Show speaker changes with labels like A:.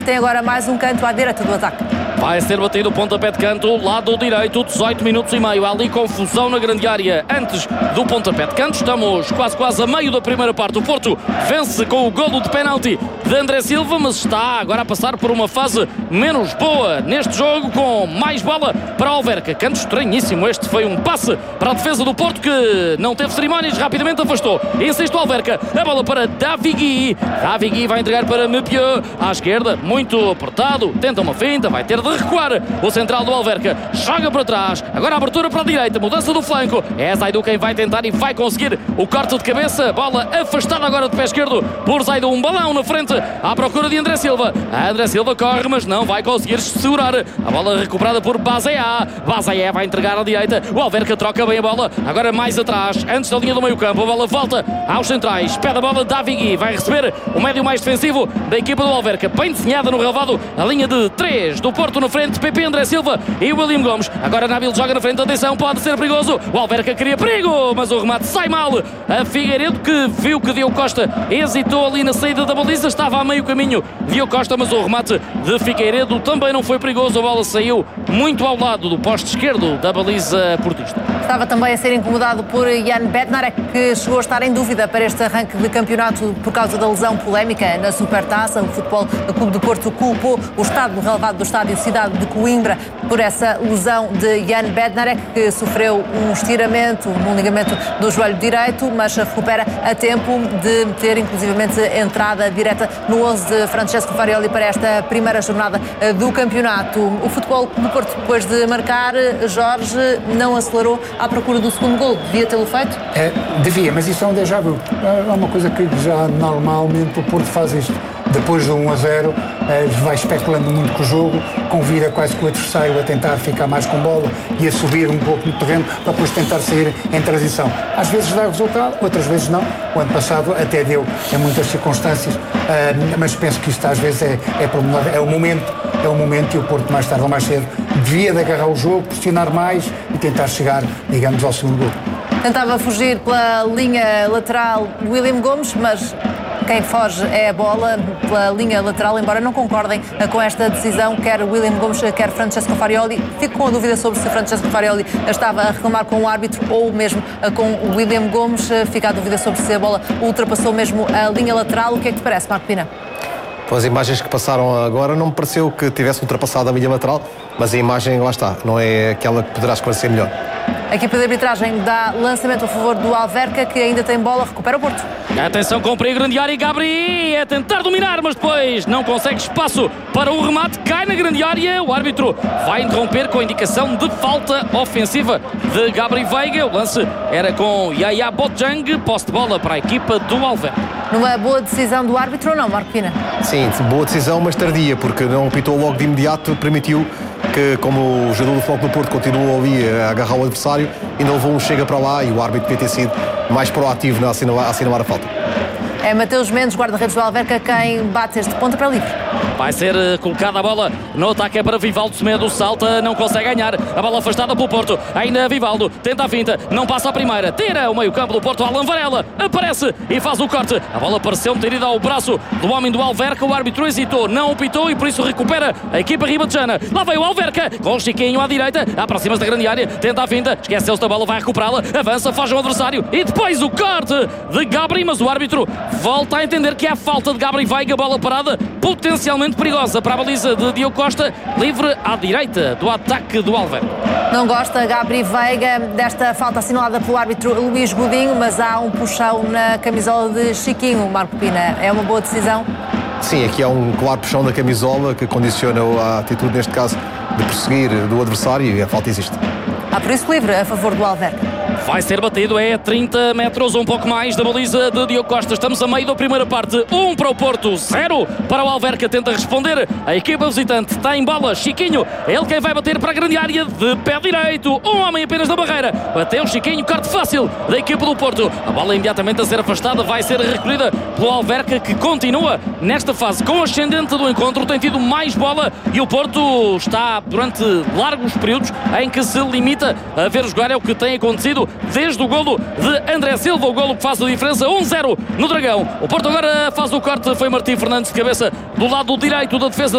A: Tem agora mais um canto à direita do ataque.
B: Vai ser batido o pontapé de canto, lado direito, 18 minutos e meio. Há ali confusão na grande área antes do pontapé de canto. Estamos quase a meio da primeira parte. O Porto vence com o golo de penalti de André Silva, mas está agora a passar por uma fase menos boa neste jogo, com mais bola para o Alverca. Canto estranhíssimo. Este foi um passe para a defesa do Porto, que não teve cerimónias, rapidamente afastou. Insiste o Alverca. A bola para Davigui. Davigui vai entregar para Mepieu. À esquerda, muito apertado. Tenta uma finta, vai ter de recuar o central do Alverca, joga para trás, agora a abertura para a direita, mudança do flanco, é Zaidu quem vai tentar e vai conseguir o corte de cabeça, bola afastada agora de pé esquerdo por Zaidu, um balão na frente à procura de André Silva. André Silva corre, mas não vai conseguir segurar a bola, recuperada por Bazaia. Bazaia vai entregar à direita, o Alverca troca bem a bola, agora mais atrás, antes da linha do meio campo, a bola volta aos centrais, pede a bola Davigui, vai receber o médio mais defensivo da equipa do Alverca, bem desenhada no relvado, a linha de 3 do Porto na frente, PP, André Silva e William Gomes. Agora Nabil joga na frente, atenção, pode ser perigoso. O Alverca queria perigo, mas o remate sai mal. A Figueiredo, que viu que Diogo Costa hesitou ali na saída da baliza, estava a meio caminho Diogo Costa, mas o remate de Figueiredo também não foi perigoso. A bola saiu muito ao lado do poste esquerdo da baliza portista.
A: Estava também a ser incomodado por Jan Bednarek, que chegou a estar em dúvida para este arranque de campeonato por causa da lesão polémica na Supertaça. O Futebol Clube do Porto culpou o estado do relevado do estádio Cidade de Coimbra por essa lesão de Jan Bednarek, que sofreu um estiramento no ligamento do joelho direito, mas recupera a tempo de ter inclusivamente entrada direta no 11 de Francesco Farioli para esta primeira jornada do campeonato. O Futebol Clube do Porto, depois de marcar, Jorge não acelerou à procura do segundo gol. Devia tê-lo feito?
C: Devia, mas isso é um déjà vu. É uma coisa que já normalmente o Porto faz isto. Depois de 1-0, vai especulando muito com o jogo, convida quase que o adversário a tentar ficar mais com bola e a subir um pouco no terreno para depois tentar sair em transição. Às vezes dá resultado, outras vezes não. O ano passado até deu em muitas circunstâncias, mas penso que isto às vezes é o momento e o Porto mais tarde ou mais cedo devia de agarrar o jogo, pressionar mais e tentar chegar, digamos, ao segundo gol.
A: Tentava fugir pela linha lateral William Gomes, mas quem foge é a bola pela linha lateral, embora não concordem com esta decisão, quer William Gomes, quer Francesco Farioli. Fico com a dúvida sobre se Francesco Farioli estava a reclamar com o árbitro ou mesmo com o William Gomes. Fica a dúvida sobre se a bola ultrapassou mesmo a linha lateral. O que é que te parece, Marco Pina?
D: As imagens que passaram agora não me pareceu que tivesse ultrapassado a linha lateral, mas a imagem, lá está, não é aquela que poderá esclarecer melhor.
A: A equipa de arbitragem dá lançamento a favor do Alverca, que ainda tem bola, recupera o Porto.
B: Atenção com o perigo, grande área, e Gabri é tentar dominar, mas depois não consegue espaço para o remate, cai na grande área. O árbitro vai interromper com a indicação de falta ofensiva de Gabri Veiga. O lance era com Yaya Bojang, posse de bola para a equipa do Alverca.
A: Numa boa decisão do árbitro ou não, Marco Pina?
D: Sim, boa decisão, mas tardia, porque não apitou logo de imediato, permitiu que, como o jogador do Futebol do Porto continuou ali a agarrar o adversário, ainda levou um chega para lá e o árbitro devia ter sido mais proativo a assinalar a falta.
A: É Mateus Mendes, guarda-redes do Alverca, quem bate este ponta para livre.
B: Vai ser colocada a bola no ataque, é para Vivaldo Semedo, salta, não consegue ganhar, a bola afastada pelo Porto, ainda Vivaldo, tenta a finta, não passa a primeira, tira o meio campo do Porto, Alan Varela, aparece e faz o corte, a bola pareceu ter ido ao braço do homem do Alverca, o árbitro hesitou, não o pitou e por isso recupera a equipa ribatejana. Lá veio o Alverca, com o Chiquinho à direita, aproxima-se da grande área, tenta a finta, esqueceu-se da bola, vai recuperá-la, avança, foge ao adversário e depois o corte de Gabri, mas o árbitro volta a entender que é a falta de Gabri Veiga, bola parada, potencialmente perigosa para a baliza de Diogo Costa, livre à direita do ataque do Alverca.
A: Não gosta Gabri Veiga desta falta assinalada pelo árbitro Luís Godinho, mas há um puxão na camisola de Chiquinho, Marco Pina. É uma boa decisão?
D: Sim, aqui há um claro puxão da camisola que condiciona a atitude, neste caso, de prosseguir do adversário e a falta existe.
A: Há por isso livre a favor do Alverca.
B: Vai ser batido, é 30 metros, um pouco mais da baliza de Diogo Costa. Estamos a meio da primeira parte, 1 para o Porto, 0 para o Alverca. Tenta responder, a equipa visitante está em bola, Chiquinho, ele quem vai bater para a grande área de pé direito. Um homem apenas na barreira, bateu Chiquinho, corte fácil da equipa do Porto. A bola imediatamente a ser afastada, vai ser recolhida pelo Alverca, que continua nesta fase com o ascendente do encontro, tem tido mais bola e o Porto está durante largos períodos em que se limita a ver jogar, é o que tem acontecido desde o golo de André Silva, o golo que faz a diferença, 1-0 no Dragão. O Porto agora faz o corte, foi Martim Fernandes de cabeça do lado direito da defesa